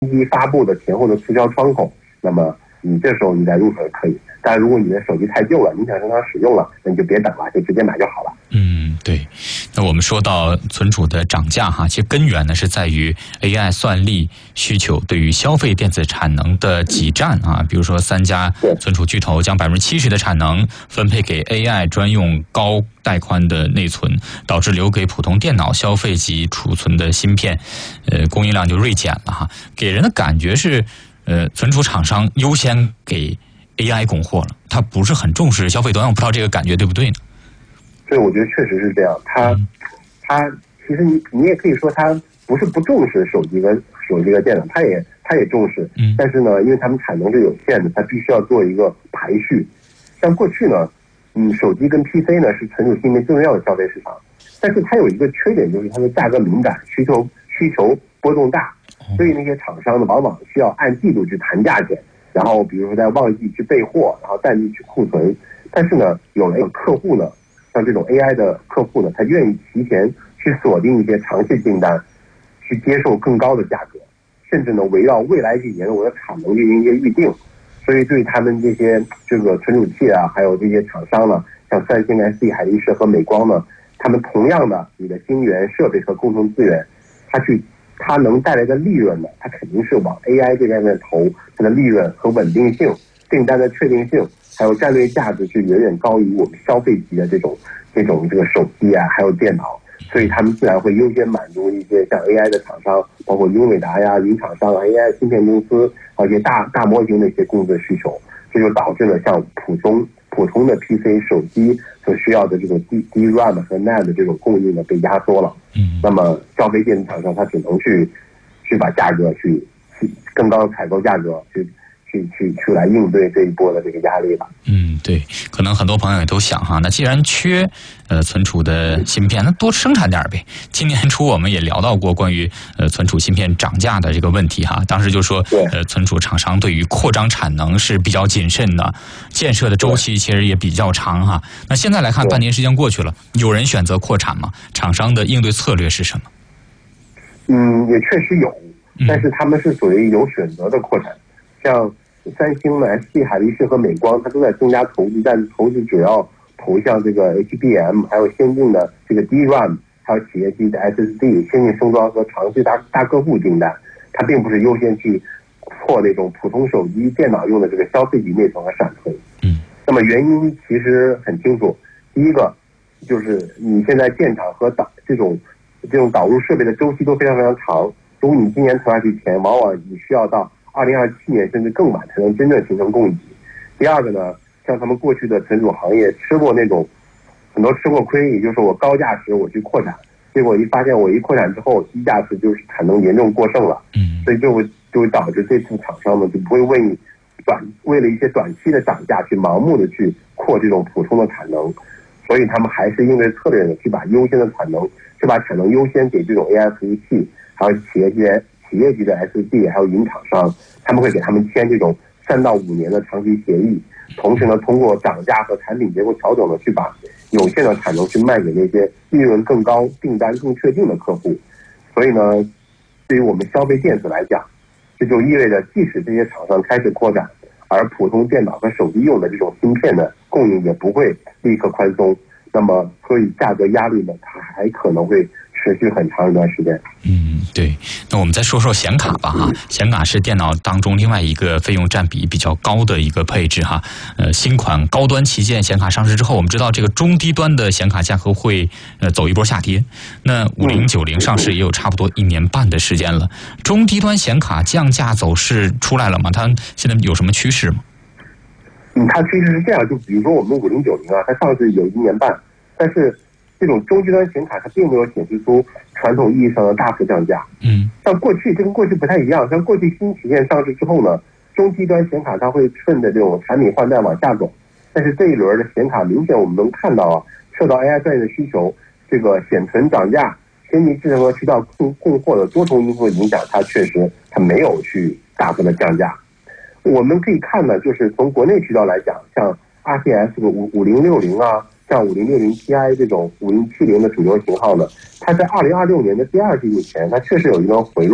机发布的前后的促销窗口，那么你这时候你再入手可以。但如果你的手机太旧了，你想正常使用了，那你就别等了，就直接买就好了。 对。那我们说到存储的涨价哈，其实根源呢是在于 AI 算力需求对于消费电子产能的挤占啊。比如说3家存储巨头将70%的产能分配给 AI 专用高带宽的内存，导致留给普通电脑消费级储存的芯片，供应量就锐减了哈。给人的感觉是，存储厂商优先给 AI 供货了，他不是很重视消费端，我不知道这个感觉对不对呢？ 对，我觉得确实是这样。他其实你也可以说他不是不重视手机跟电脑，他也重视。但是呢，因为他们产能是有限的，他必须要做一个排序。像过去呢，手机跟 PC 呢是存储芯片最重要的消费市场，但是它有一个缺点，就是它的价格敏感，需求波动大，所以那些厂商呢往往需要按季度去谈价钱。然后比如说在旺季去备货，然后淡季去库存。但是呢，有客户呢，像这种 AI 的客户呢，他愿意提前去锁定一些长期订单，去接受更高的价格，甚至呢围绕未来几年我的产能进行一些预定。所以对他们这些这个存储器啊，还有这些厂商呢，像三星、ST、海力士和美光呢，他们同样的你的晶圆、设备和共同资源，它能带来的利润呢，它肯定是往 AI 这边的投，它的利润和稳定性、订单的确定性，还有战略价值是远远高于我们消费级的这个手机啊，还有电脑，所以他们自然会优先满足一些像 AI 的厂商，包括英伟达呀、云厂商、AI 芯片公司，还有一些大模型的一些工作需求，这就导致了像普通的 PC 手机所需要的这种 DRAM 和 NAND 的这种供应呢被压缩了。那么消费电子厂商它只能去把价格去更高的采购价格去来应对这一波的这个压力吧。 对，可能很多朋友也都想哈，那既然缺存储的芯片，那多生产点呗。今年初我们也聊到过关于存储芯片涨价的这个问题哈，当时就说存储厂商对于扩张产能是比较谨慎的，建设的周期其实也比较长哈。那现在来看，半年时间过去了，有人选择扩产吗？厂商的应对策略是什么？ 也确实有，但是他们是属于有选择的扩产，像三星呢、ST、海力士和美光，它都在增加投资，但投资主要投向这个 HBM， 还有先进的这个 DRAM， 还有企业级的 SSD、先进封装和长期大客户订单，它并不是优先去扩那种普通手机、电脑用的这个消费级内存和闪存。那么原因其实很清楚，第一个就是你现在建厂和这种导入设备的周期都非常非常长，如果你今年投下去钱，往往你需要到2027年甚至更晚才能真正形成供给。第二个呢，像他们过去的存储行业很多吃过亏，也就是说我高价时我去扩展，结果发现我一扩展之后低价时就是产能严重过剩了。所以就会导致这次厂商呢就不会为了一些短期的涨价去盲目的去扩这种普通的产能，所以他们还是应对策略的去把产能优先给这种 AI 服务器，还有企业级的 SD， 还有云厂商，他们会给他们签这种3到5年的长期协议，同时呢，通过涨价和产品结构调整呢，去把有限的产能去卖给那些利润更高、订单更确定的客户。所以呢，对于我们消费电子来讲，这就意味着即使这些厂商开始扩展，而普通电脑和手机用的这种芯片的供应也不会立刻宽松，那么所以价格压力呢，它还可能会持续很长一段时间。 对。那我们再说说显卡吧哈，显卡是电脑当中另外一个费用占比比较高的一个配置哈。新款高端旗舰显卡上市之后，我们知道这个中低端的显卡价格会走一波下跌。那5090上市也有差不多1年半的时间了，中低端显卡降价走势出来了吗？它现在有什么趋势吗？ 它趋势是这样，就比如说我们5090啊，它上市有1年半，但是这种中低端显卡它并没有显示出传统意义上的大幅降价。像这跟过去不太一样，像过去新旗舰上市之后呢，中低端显卡它会顺着这种产品换代往下走，但是这一轮的显卡明显我们能看到啊，受到 AI 专业的需求，这个显存涨价、先进制程和渠道供货的多重因素影响，它确实没有去大幅的降价。我们可以看呢，就是从国内渠道来讲，像 RTX 的5060啊，像5060 Ti 这种5070的主流型号呢，它在2026年的第2季度前，它确实有一轮回落，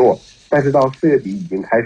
但是到4月底已经开始